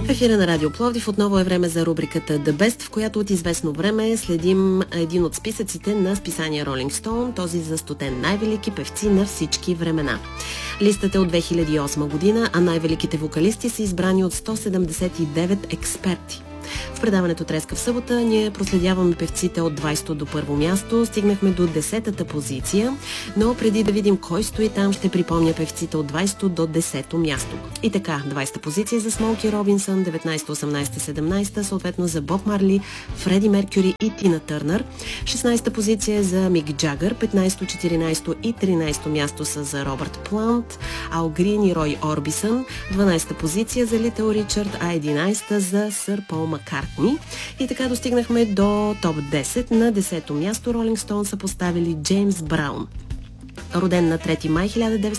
В ефира на Радио Пловдив отново е време за рубриката The Best, в която от известно време следим един от списъците на списание Rolling Stone, този за 100 най-велики певци на всички времена. Листът е от 2008 година, а най-великите вокалисти са избрани от 179 експерти. В предаването Треска в събота ние проследяваме певците от 20-то до първо място, стигнахме до 10-та позиция, но преди да видим кой стои там, ще припомня певците от 20-то до 10-то място. И така, 20-та позиция за Смоки Робинсън, 19-та, 18-та, 17-та, съответно за Боб Марли, Фреди Меркюри и Тина Търнър, 16-та позиция за Мик Джагър, 15-то, 14-то и 13-то място са за Робърт Плант, Ал Грин и Рой Орбисън, 12-та позиция за Литъл Ричард, а 11-та за Сър Пол Маккартни. И така достигнахме до топ 10. На 10-то място Ролинг Стоун са поставили Джеймс Браун. Роден на 3 май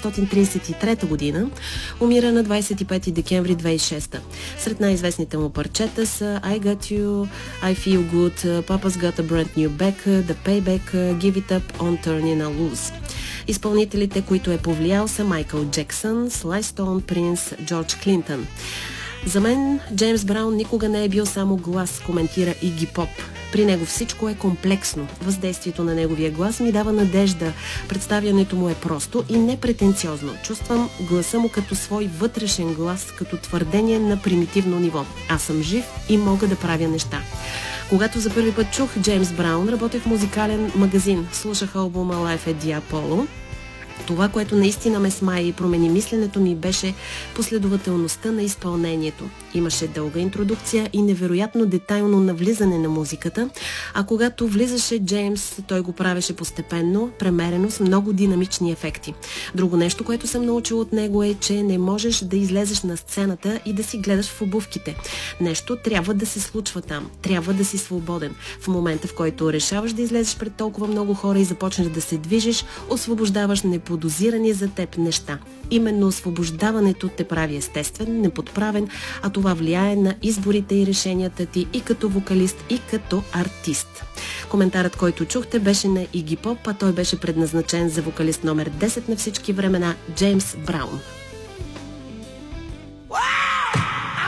1933 година, умира на 25 декември 2006. Сред най-известните му парчета са I Got You, I Feel Good, Papa's Got a Brand New Back, The Payback, Give It Up on Turning a Loose. Изпълнителите, които е повлиял, са Майкъл Джексън, Слай Стоун, Принс, Джордж Клинтън. За мен Джеймс Браун никога не е бил само глас, коментира Иги Поп. При него всичко е комплексно. Въздействието на неговия глас ми дава надежда. Представянето му е просто и непретенциозно. Чувствам гласа му като свой вътрешен глас, като твърдение на примитивно ниво. Аз съм жив и мога да правя неща. Когато за първи път чух Джеймс Браун, работех в музикален магазин. Слушах албума Life at the Apollo. Това, което наистина ме смая и промени мисленето ми, беше последователността на изпълнението. Имаше дълга интродукция и невероятно детайлно навлизане на музиката, а когато влизаше Джеймс, той го правеше постепенно, премерено, с много динамични ефекти. Друго нещо, което съм научил от него е, че не можеш да излезеш на сцената и да си гледаш в обувките. Нещо трябва да се случва там. Трябва да си свободен. В момента, в който решаваш да излезеш пред толкова много хора и започнеш да се движиш, освобождаваш неподозирани за теб неща. Именно освобождаването те прави естествен, неподправен, а това влияе на изборите и решенията ти и като вокалист, и като артист. Коментарът, който чухте, беше на Иги Поп, а той беше предназначен за вокалист номер 10 на всички времена Джеймс Браун.